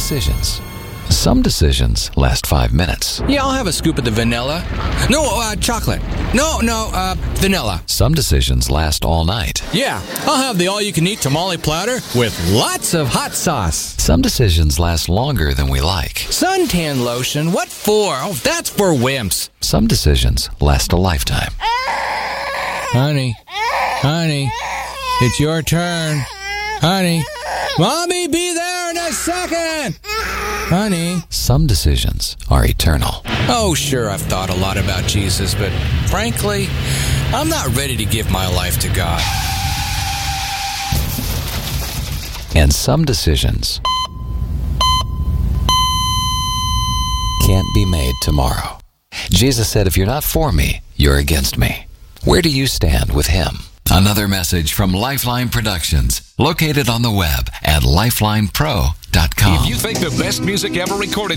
decisions. Some decisions last 5 minutes. Yeah, I'll have a scoop of the vanilla. No, chocolate. No, vanilla. Some decisions last all night. Yeah, I'll have the all-you-can-eat tamale platter with lots of hot sauce. Some decisions last longer than we like. Suntan lotion? What for? Oh, that's for wimps. Some decisions last a lifetime. Honey, it's your turn. Honey, Mommy, be there in a second. Honey. Some decisions are eternal. Oh, sure, I've thought a lot about Jesus, but frankly, I'm not ready to give my life to God. And some decisions can't be made tomorrow. Jesus said, if you're not for me, you're against me. Where do you stand with him? Another message from Lifeline Productions, located on the web at lifelinepro.com. If you think the best music ever recorded